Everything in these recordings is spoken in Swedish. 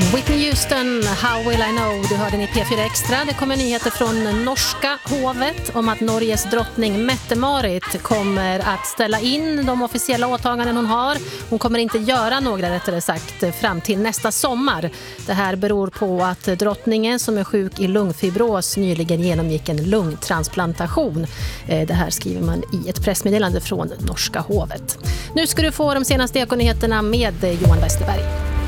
Whitney Houston, How Will I Know? Du hörde den i P4 Extra. Det kommer nyheter från norska hovet om att Norges drottning Mette-Marit kommer att ställa in de officiella åtaganden hon har. Hon kommer inte göra några, rättare sagt, fram till nästa sommar. Det här beror på att drottningen som är sjuk i lungfibros nyligen genomgick en lungtransplantation. Det här skriver man i ett pressmeddelande från norska hovet. Nu ska du få de senaste ekonyheterna med Johan Westerberg.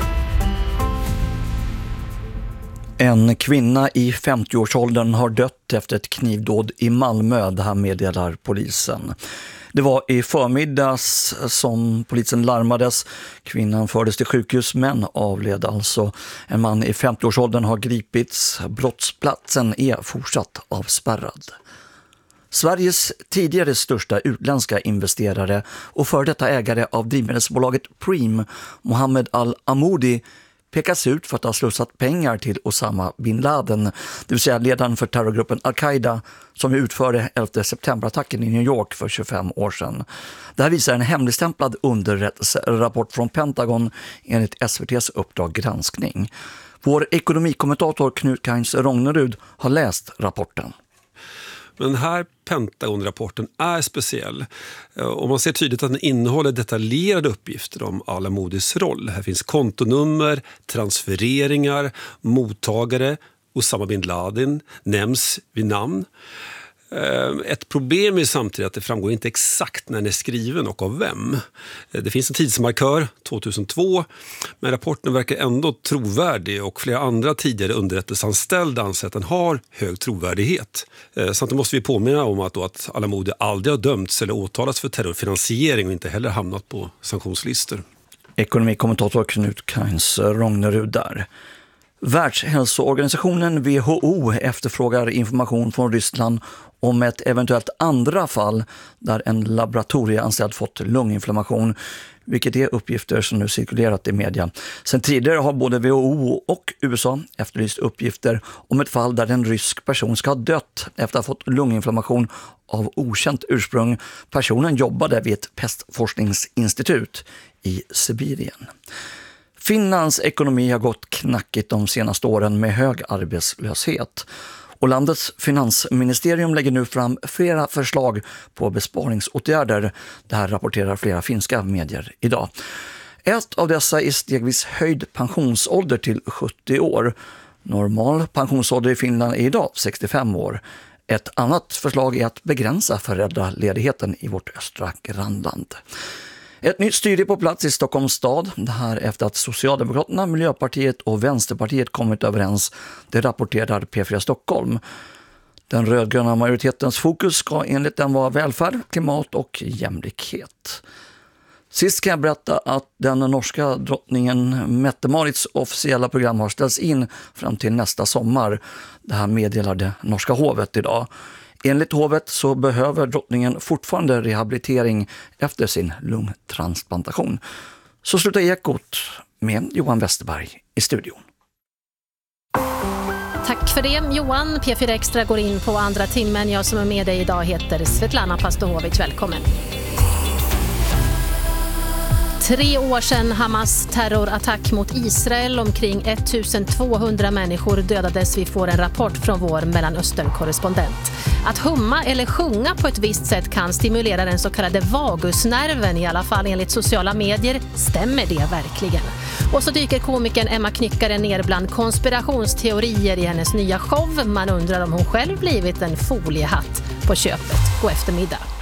En kvinna i 50-årsåldern har dött efter ett knivdåd i Malmö, det här meddelar polisen. Det var i förmiddags som polisen larmades. Kvinnan fördes till sjukhus men avled alltså. En man i 50-årsåldern har gripits. Brottsplatsen är fortsatt avspärrad. Sveriges tidigare största utländska investerare och före detta ägare av drivmedelsbolaget Preem, Mohammed Al-Amoudi, pekas ut för att ha slussat pengar till Osama bin Laden, det vill säga ledaren för terrorgruppen Al-Qaida som utförde 11 september-attacken i New York för 25 år sedan. Det här visar en hemligstämplad underrättelserapport från Pentagon enligt SVT:s Uppdrag granskning. Vår ekonomikommentator Knut Kains Rognerud har läst rapporten. Men den här Pentagon-rapporten är speciell och man ser tydligt att den innehåller detaljerade uppgifter om Al-Amoudis roll. Här finns kontonummer, transfereringar, mottagare, Osama bin Laden nämns vid namn. Ett problem är samtidigt att det framgår inte exakt när den är skriven och av vem. Det finns en tidsmarkör, 2002, men rapporten verkar ändå trovärdig och flera andra tidigare underrättelseanställda anser att den har hög trovärdighet. Samtidigt måste vi påminna om att Al-Amoudi aldrig har dömts eller åtalats för terrorfinansiering och inte heller hamnat på sanktionslistor. Ekonomikommentator Knut Kains Rognerud där. Världshälsoorganisationen WHO efterfrågar information från Ryssland om ett eventuellt andra fall där en laboratorieanställd fått lunginflammation, vilket är uppgifter som nu cirkulerat i media. Sen tidigare har både WHO och USA efterlyst uppgifter om ett fall där en rysk person ska ha dött efter att ha fått lunginflammation av okänt ursprung. Personen jobbade vid ett pestforskningsinstitut i Sibirien. Finlands ekonomi har gått knackigt de senaste åren med hög arbetslöshet. Och landets finansministerium lägger nu fram flera förslag på besparingsåtgärder. Det här rapporterar flera finska medier idag. Ett av dessa är stegvis höjd pensionsålder till 70 år. Normal pensionsålder i Finland är idag 65 år. Ett annat förslag är att begränsa föräldraledigheten i vårt östra grannland. Ett nytt styre på plats i Stockholms stad, det här efter att Socialdemokraterna, Miljöpartiet och Vänsterpartiet kommit överens, det rapporterar P4 Stockholm. Den rödgröna majoritetens fokus ska enligt den vara välfärd, klimat och jämlikhet. Sist kan jag berätta att den norska drottningen Mette-Marits officiella program har ställts in fram till nästa sommar. Det här meddelar det norska hovet idag. Enligt hovet så behöver drottningen fortfarande rehabilitering efter sin lungtransplantation. Så slutar Ekot med Johan Westerberg i studion. Tack för det Johan. P4 Extra går in på andra timmen. Jag som är med dig idag heter Svetlana Pastohovic. Välkommen. 3 år sedan Hamas terrorattack mot Israel. Omkring 1200 människor dödades. Vi får en rapport från vår Mellanöstern-korrespondent. Att humma eller sjunga på ett visst sätt kan stimulera den så kallade vagusnerven, i alla fall enligt sociala medier. Stämmer det verkligen? Och så dyker komikern Emma Knyckare ner bland konspirationsteorier i hennes nya show. Man undrar om hon själv blivit en foliehatt på köpet. God eftermiddag.